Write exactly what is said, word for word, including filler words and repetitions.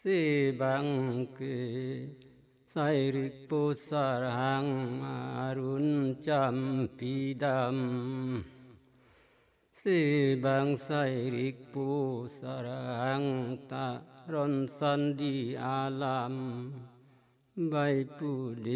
si bằng kê sai rik po sarang arun cham pidam si bằng sai rik po sarang ta ron san di alam bai pu